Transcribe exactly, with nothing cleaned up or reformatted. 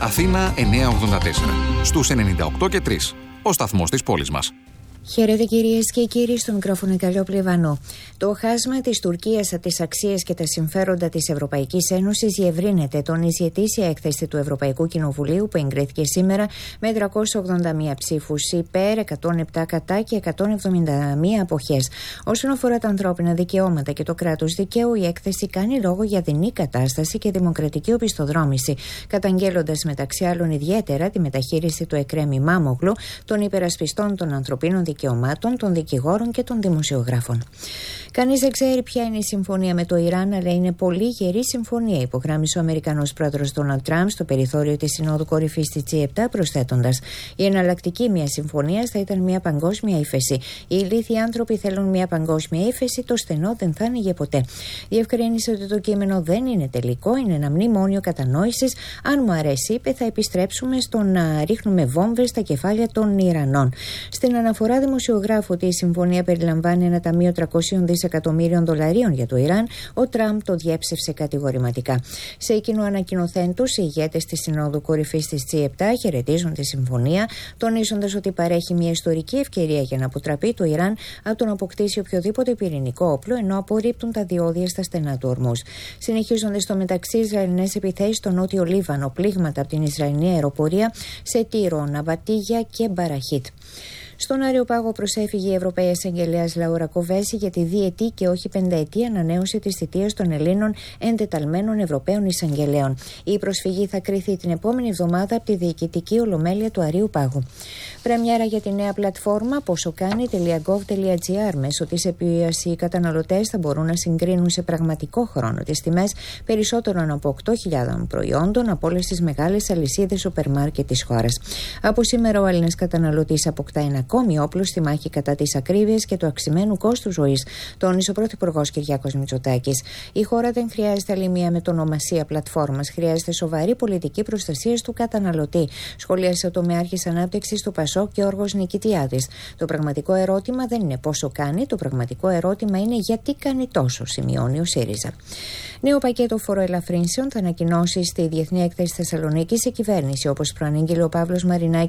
Αθήνα εννιακόσια ογδόντα τέσσερα. Στους ενενήντα οκτώ και τρία. Ο σταθμός της πόλης μας. Χαίρετε κυρίες και κύριοι, στο μικρόφωνο Καλλιόπουλη Ιβανού. Το χάσμα της Τουρκίας από τις αξίες και τα συμφέροντα της Ευρωπαϊκής Ένωσης διευρύνεται, τονίζει η ετήσια έκθεση του Ευρωπαϊκού Κοινοβουλίου που εγκρίθηκε σήμερα με τριακόσιες ογδόντα μία ψήφους υπέρ, εκατόν επτά κατά και εκατόν εβδομήντα μία αποχές. Όσον αφορά τα ανθρώπινα δικαιώματα και το κράτος δικαίου, η έκθεση κάνει λόγο για δεινή κατάσταση και δημοκρατική οπισθοδρόμηση, καταγγέλλοντας μεταξύ άλλων ιδιαίτερα τη μεταχείριση του Εκρέμ Ημάμογλου, των υπερασπιστών των ανθρωπίνων δικαιωμάτων, των δικηγόρων και των δημοσιογράφων. Κανείς δεν ξέρει ποια είναι η συμφωνία με το Ιράν, αλλά είναι πολύ γερή συμφωνία, υπογράμμισε ο Αμερικανός πρόεδρος Ντόναλντ Τραμπ στο περιθώριο της Συνόδου Κορυφής της τζι επτά, προσθέτοντας: η εναλλακτική μια συμφωνία θα ήταν μια παγκόσμια ύφεση. Οι ηλίθιοι άνθρωποι θέλουν μια παγκόσμια ύφεση, το στενό δεν θα άνοιγε ποτέ. Διευκρίνησε ότι το κείμενο δεν είναι τελικό, είναι ένα μνημόνιο κατανόησης. Αν μου αρέσει, είπε, θα επιστρέψουμε στο να ρίχνουμε βόμβες στα κεφάλια των Ιρανών. Στην αναφορά δημοσιογράφου ότι η συμφωνία περιλαμβάνει ένα ταμείο τριακόσιων δισεκατομμύριων δολαρίων για το Ιράν, ο Τραμπ το διέψευσε κατηγορηματικά. Σε εκείνο ανακοινωθέν τους, οι ηγέτες της Συνόδου Κορυφής της τζι επτά χαιρετίζουν τη συμφωνία, τονίζοντας ότι παρέχει μια ιστορική ευκαιρία για να αποτραπεί το Ιράν από το να αποκτήσει οποιοδήποτε πυρηνικό όπλο, ενώ απορρίπτουν τα διόδια στα στενά του Ορμούζ. Συνεχίζονται στο μεταξύ Ισραηλινές επιθέσεις στο νότιο Λίβανο, πλήγματα από την Ισραηλινή αεροπορία σε Τύρο, Ναβατίγια και Μπαραχίτ. Στον Αριοπάγο προσέφυγε η Ευρωπαία Εισαγγελέας Λαούρα Κοβέση για τη διετή και όχι πενταετή ανανέωση της θητείας των Ελλήνων εντεταλμένων Ευρωπαίων Εισαγγελέων. Η προσφυγή θα κριθεί την επόμενη εβδομάδα από τη Διοικητική Ολομέλεια του Αρείου Πάγου. Πρεμιέρα για τη νέα πλατφόρμα ποσοκάνει τελεία γκοβ τελεία τζι άρ, μέσω της οποίας οι καταναλωτές θα μπορούν να συγκρίνουν σε πραγματικό χρόνο τις τιμές περισσότερων από οκτώ χιλιάδες προϊόντων από όλες τις μεγάλες αλυσίδες σούπερ μάρκετ της χώρας. Από σήμερα ο Έλληνας καταναλωτής αποκτά ένα ακόμη όπλο στη μάχη κατά της ακρίβειας και του αυξημένου κόστου ζωής, τόνισε ο Πρωθυπουργός Κυριάκος Μητσοτάκης. Η χώρα δεν χρειάζεται άλλη μια μετονομασία πλατφόρμας, χρειάζεται σοβαρή πολιτική προστασία του καταναλωτή, σχολίασε ο τομεάρχης ανάπτυξης του Πασόκ και Γιώργος Νικητιάδης. Το πραγματικό ερώτημα δεν είναι πόσο κάνει, το πραγματικό ερώτημα είναι γιατί κάνει τόσο, σημειώνει ο ΣΥΡΙΖΑ. Νέο πακέτο φοροελαφρύνσεων θα ανακοινώσει στη Διεθνή Έκθεση Θεσσαλονίκης η κυβέρνηση, όπως προανήγγειλε ο Παύλος Μαρινάκης